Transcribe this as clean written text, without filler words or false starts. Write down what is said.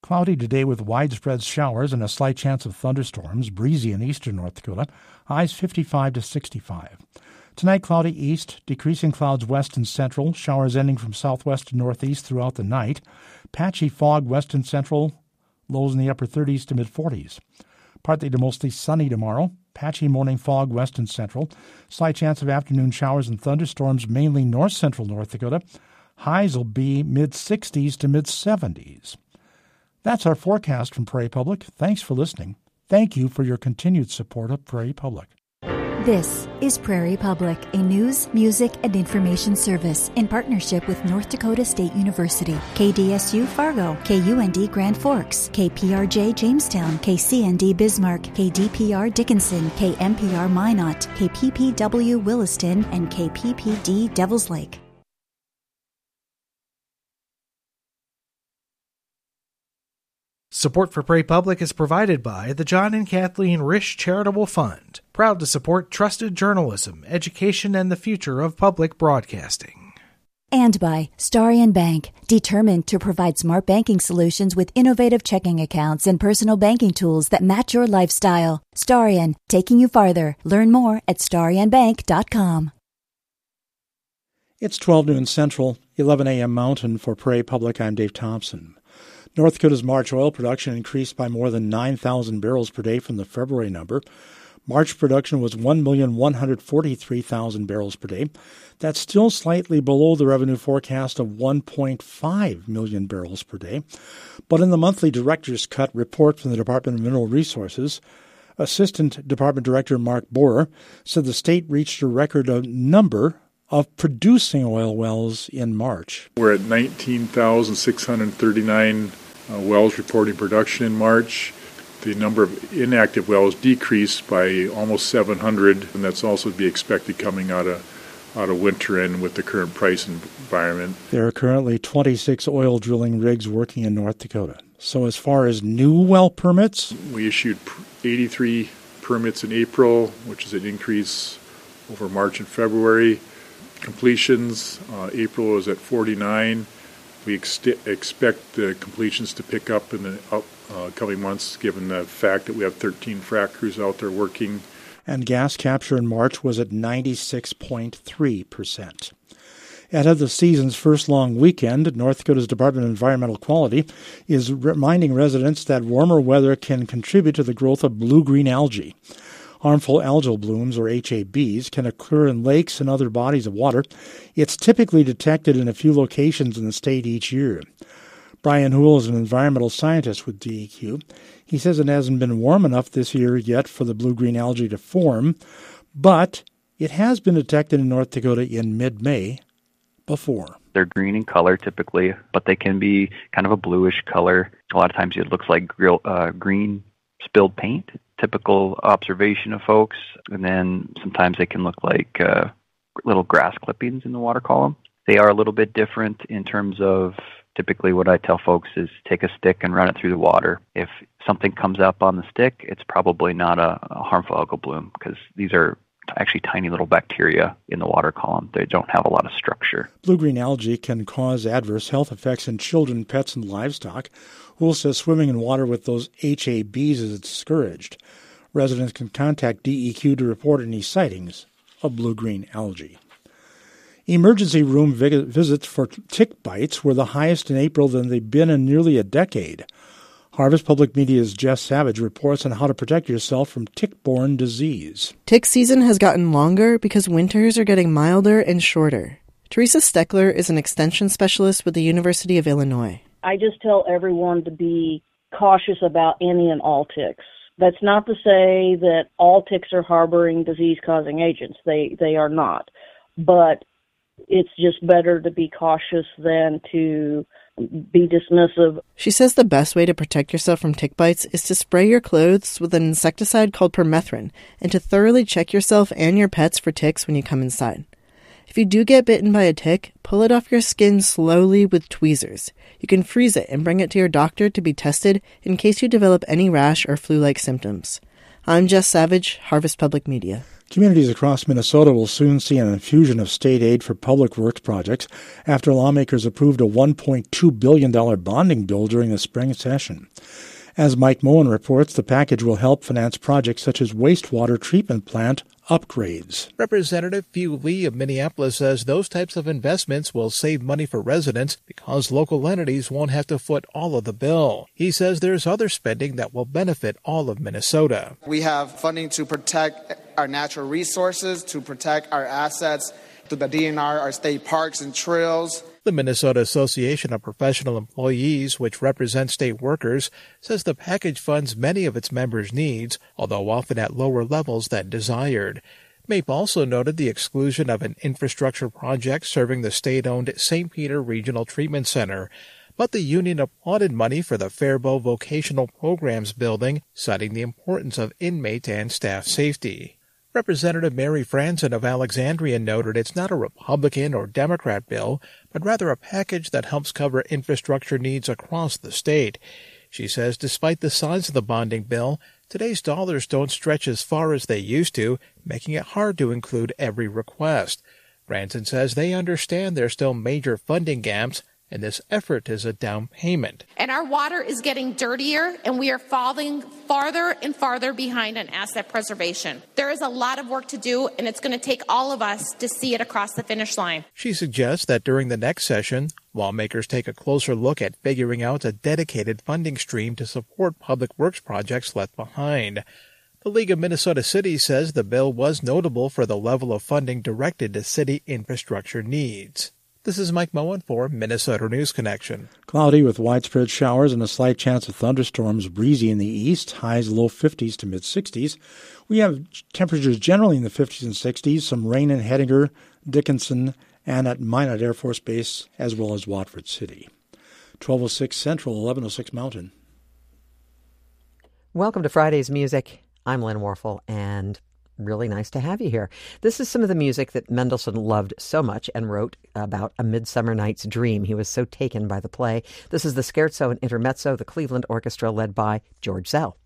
Cloudy today with widespread showers and a slight chance of thunderstorms, breezy in eastern North Dakota, highs 55 to 65. Tonight, cloudy east, decreasing clouds west and central, showers ending from southwest to northeast throughout the night, patchy fog west and central, lows in the upper 30s to mid-40s. Partly to mostly sunny tomorrow, patchy morning fog west and central, slight chance of afternoon showers and thunderstorms mainly north-central North Dakota. Highs will be mid-60s to mid-70s. That's our forecast from Prairie Public. Thanks for listening. Thank you for your continued support of Prairie Public. This is Prairie Public, a news, music, and information service in partnership with North Dakota State University, KDSU Fargo, KUND Grand Forks, KPRJ Jamestown, KCND Bismarck, KDPR Dickinson, KMPR Minot, KPPW Williston, and KPPD Devils Lake. Support for Prairie Public is provided by the John and Kathleen Risch Charitable Fund, proud to support trusted journalism, education, and the future of public broadcasting. And by Starion Bank, determined to provide smart banking solutions with innovative checking accounts and personal banking tools that match your lifestyle. Starion, taking you farther. Learn more at starionbank.com. It's 12 noon Central, 11 a.m. Mountain. For Prairie Public, I'm Dave Thompson. North Dakota's March oil production increased by more than 9,000 barrels per day from the February number. March production was 1,143,000 barrels per day. That's still slightly below the revenue forecast of 1.5 million barrels per day. But in the monthly director's cut report from the Department of Mineral Resources, Assistant Department Director Mark Borer said the state reached a record number of producing oil wells in March. We're at 19,639 wells reporting production in March. The number of inactive wells decreased by almost 700, and that's also to be expected coming out of winter and with the current price environment. There are currently 26 oil drilling rigs working in North Dakota. So as far as new well permits? We issued 83 permits in April, which is an increase over March and February. Completions, April was at 49. We expect the completions to pick up in the coming months, given the fact that we have 13 frac crews out there working. And gas capture in March was at 96.3%. Ahead of the season's first long weekend, North Dakota's Department of Environmental Quality is reminding residents that warmer weather can contribute to the growth of blue-green algae. Harmful algal blooms, or HABs, can occur in lakes and other bodies of water. It's typically detected in a few locations in the state each year. Brian Houle is an environmental scientist with DEQ. He says it hasn't been warm enough this year yet for the blue-green algae to form, but it has been detected in North Dakota in mid-May before. They're green in color typically, but they can be kind of a bluish color. A lot of times it looks like green spilled paint. Typical observation of folks, and then sometimes they can look like little grass clippings in the water column. They are a little bit different in terms of typically what I tell folks is take a stick and run it through the water. If something comes up on the stick, it's probably not a harmful algal bloom because these are actually tiny little bacteria in the water column. They don't have a lot of structure. Blue-green algae can cause adverse health effects in children, pets, and livestock. Houle says swimming in water with those HABs is discouraged. Residents can contact DEQ to report any sightings of blue-green algae. Emergency room visits for tick bites were the highest in April than they've been in nearly a decade. Harvest Public Media's Jess Savage reports on how to protect yourself from tick-borne disease. Tick season has gotten longer because winters are getting milder and shorter. Teresa Steckler is an extension specialist with the University of Illinois. I just tell everyone to be cautious about any and all ticks. That's not to say that all ticks are harboring disease-causing agents. They are not. But it's just better to be cautious than to be dismissive. She says the best way to protect yourself from tick bites is to spray your clothes with an insecticide called permethrin and to thoroughly check yourself and your pets for ticks when you come inside. If you do get bitten by a tick, pull it off your skin slowly with tweezers. You can freeze it and bring it to your doctor to be tested in case you develop any rash or flu-like symptoms. I'm Jess Savage, Harvest Public Media. Communities across Minnesota will soon see an infusion of state aid for public works projects after lawmakers approved a $1.2 billion bonding bill during the spring session. As Mike Moen reports, the package will help finance projects such as wastewater treatment plant upgrades. Representative Phew Lee of Minneapolis says those types of investments will save money for residents because local entities won't have to foot all of the bill. He says there's other spending that will benefit all of Minnesota. We have funding to protect our natural resources, to protect our assets, through the DNR, our state parks and trails. The Minnesota Association of Professional Employees, which represents state workers, says the package funds many of its members' needs, although often at lower levels than desired. MAPE also noted the exclusion of an infrastructure project serving the state-owned St. Peter Regional Treatment Center. But the union applauded money for the Faribault Vocational Programs building, citing the importance of inmate and staff safety. Representative Mary Franzen of Alexandria noted it's not a Republican or Democrat bill, but rather a package that helps cover infrastructure needs across the state. She says despite the size of the bonding bill, today's dollars don't stretch as far as they used to, making it hard to include every request. Franzen says they understand there's still major funding gaps, and this effort is a down payment. And our water is getting dirtier, and we are falling farther and farther behind on asset preservation. There is a lot of work to do, and it's going to take all of us to see it across the finish line. She suggests that during the next session, lawmakers take a closer look at figuring out a dedicated funding stream to support public works projects left behind. The League of Minnesota Cities says the bill was notable for the level of funding directed to city infrastructure needs. This is Mike Moen for Minnesota News Connection. Cloudy with widespread showers and a slight chance of thunderstorms, breezy in the east, highs low 50s to mid-60s. We have temperatures generally in the 50s and 60s, some rain in Hettinger, Dickinson, and at Minot Air Force Base, as well as Watford City. 1206 Central, 1106 Mountain. Welcome to Friday's Music. I'm Lynn Warfel, and really nice to have you here. This is some of the music that Mendelssohn loved so much and wrote about A Midsummer Night's Dream. He was so taken by the play. This is the Scherzo and Intermezzo, the Cleveland Orchestra led by George Zell.